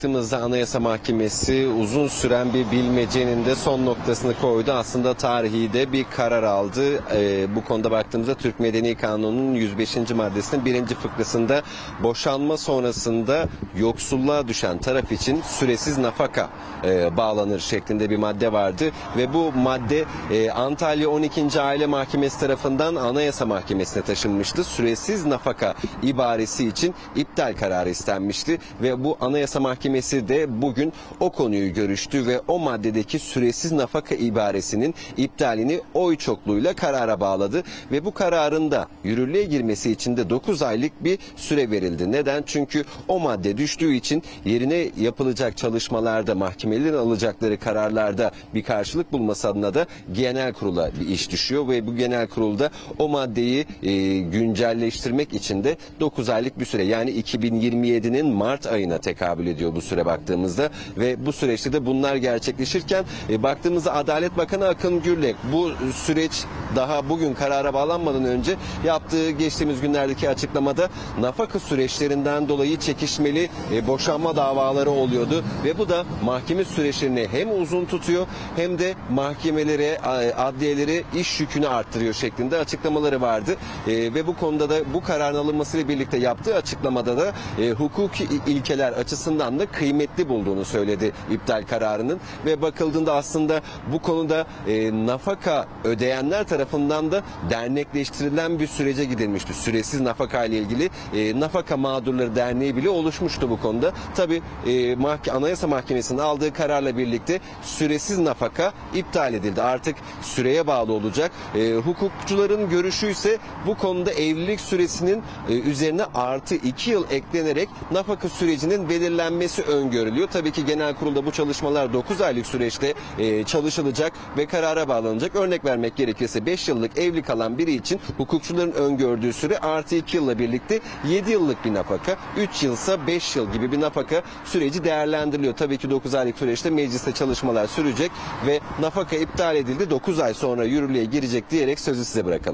Baktığımızda Anayasa Mahkemesi uzun süren bir bilmecenin de son noktasını koydu. Aslında tarihi de bir karar aldı. Bu konuda baktığımızda Türk Medeni Kanunu'nun 105. maddesinin 1. fıkrasında boşanma sonrasında yoksulluğa düşen taraf için süresiz nafaka bağlanır şeklinde bir madde vardı. Ve bu madde Antalya 12. Aile Mahkemesi tarafından Anayasa Mahkemesi'ne taşınmıştı. Süresiz nafaka ibaresi için iptal kararı istenmişti ve bu Anayasa Mahkemesi de bugün o konuyu görüştü ve o maddedeki süresiz nafaka ibaresinin iptalini oy çokluğuyla karara bağladı ve bu kararın da yürürlüğe girmesi için de 9 aylık bir süre verildi. Neden? Çünkü o madde düştüğü için yerine yapılacak çalışmalarda, mahkemelerin alacakları kararlarda bir karşılık bulması adına da genel kurula bir iş düşüyor ve bu genel kurulda o maddeyi güncelleştirmek için de 9 aylık bir süre, yani 2027'nin Mart ayına tekabül ediyor bu süre baktığımızda ve bu süreçte de bunlar gerçekleşirken baktığımızda Adalet Bakanı Akın Gürlek bu süreç daha bugün karara bağlanmadan önce yaptığı geçtiğimiz günlerdeki açıklamada nafaka süreçlerinden dolayı çekişmeli boşanma davaları oluyordu ve bu da mahkeme süreçlerini hem uzun tutuyor hem de mahkemelere, adliyelere iş yükünü arttırıyor şeklinde açıklamaları vardı ve bu konuda da bu kararın alınmasıyla birlikte yaptığı açıklamada da hukuki ilkeler açısından da kıymetli bulduğunu söyledi iptal kararının ve bakıldığında aslında bu konuda nafaka ödeyenler tarafından da dernekleştirilen bir sürece gidilmişti. Süresiz nafaka ile ilgili Nafaka Mağdurları Derneği bile oluşmuştu bu konuda. Tabii Anayasa Mahkemesi'nin aldığı kararla birlikte süresiz nafaka iptal edildi. Artık süreye bağlı olacak. Hukukçuların görüşü ise bu konuda evlilik süresinin üzerine artı 2 yıl eklenerek nafaka sürecinin belirlenmesi öngörülüyor. Tabii ki genel kurulda bu çalışmalar 9 aylık süreçte çalışılacak ve karara bağlanacak. Örnek vermek gerekirse 5 yıllık evli kalan biri için hukukçuların öngördüğü süre artı 2 yılla birlikte 7 yıllık bir nafaka, 3 yılsa 5 yıl gibi bir nafaka süreci değerlendiriliyor. Tabii ki 9 aylık süreçte mecliste çalışmalar sürecek ve nafaka iptal edildi. 9 ay sonra yürürlüğe girecek diyerek sözü size bırakalım.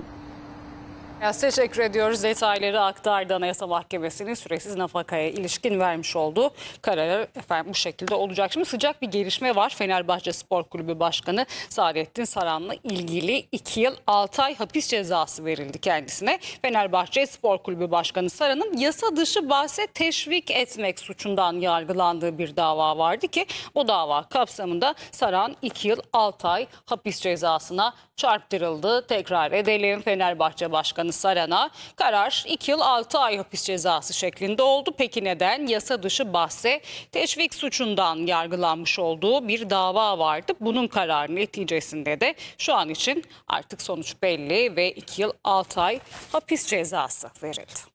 Teşekkür ediyoruz. Detayları aktardı. Anayasa Mahkemesi'nin süresiz nafakaya ilişkin vermiş olduğu kararı efendim bu şekilde olacak. Şimdi sıcak bir gelişme var. Fenerbahçe Spor Kulübü Başkanı Saadettin Saran'la ilgili 2 yıl 6 ay hapis cezası verildi kendisine. Fenerbahçe Spor Kulübü Başkanı Saran'ın yasa dışı bahse teşvik etmek suçundan yargılandığı bir dava vardı ki bu dava kapsamında Saran 2 yıl 6 ay hapis cezasına çarptırıldı. Tekrar edelim, Fenerbahçe Başkanı Saran'a karar 2 yıl 6 ay hapis cezası şeklinde oldu. Peki neden? Yasa dışı bahse teşvik suçundan yargılanmış olduğu bir dava vardı. Bunun kararı neticesinde de şu an için artık sonuç belli ve 2 yıl 6 ay hapis cezası verildi.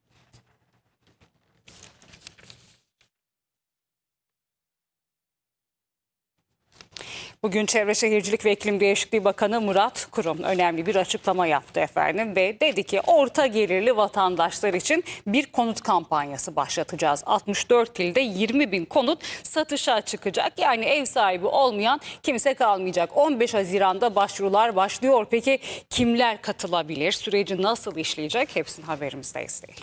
Bugün Çevre Şehircilik ve İklim Değişikliği Bakanı Murat Kurum önemli bir açıklama yaptı efendim ve dedi ki orta gelirli vatandaşlar için bir konut kampanyası başlatacağız. 64 ilde 20.000 konut satışa çıkacak. Yani ev sahibi olmayan kimse kalmayacak. 15 Haziran'da başvurular başlıyor. Peki kimler katılabilir? Süreci nasıl işleyecek? Hepsini haberimizde izleyelim.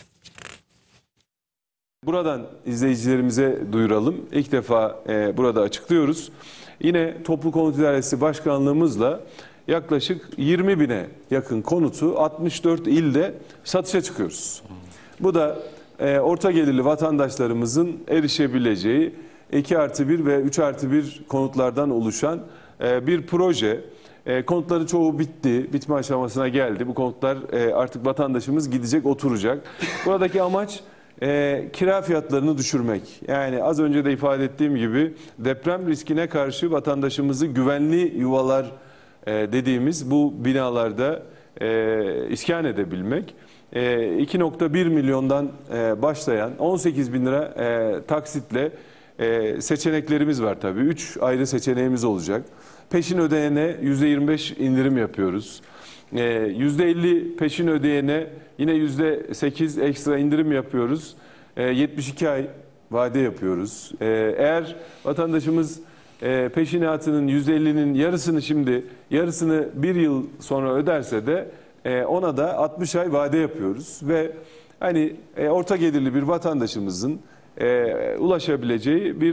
Buradan izleyicilerimize duyuralım. İlk defa burada açıklıyoruz. Yine Toplu Konut İdaresi Başkanlığımızla yaklaşık 20.000'e yakın konutu 64 ilde satışa çıkıyoruz. Bu da orta gelirli vatandaşlarımızın erişebileceği 2+1 ve 3+1 konutlardan oluşan bir proje. Konutların çoğu bitti, bitme aşamasına geldi. Bu konutlar artık vatandaşımız gidecek, oturacak. Buradaki amaç kira fiyatlarını düşürmek. Yani az önce de ifade ettiğim gibi deprem riskine karşı vatandaşımızı güvenli yuvalar dediğimiz bu binalarda iskan edebilmek. 2,1 milyondan başlayan 18 bin lira taksitle seçeneklerimiz var tabii. 3 ayrı seçeneğimiz olacak. Peşin ödeyene %25 indirim yapıyoruz. %50 peşin ödeyene yine %8 ekstra indirim yapıyoruz. 72 ay vade yapıyoruz. Eğer vatandaşımız peşinatının %50'nin yarısını şimdi, yarısını bir yıl sonra öderse de ona da 60 ay vade yapıyoruz. Ve hani orta gelirli bir vatandaşımızın ulaşabileceği bir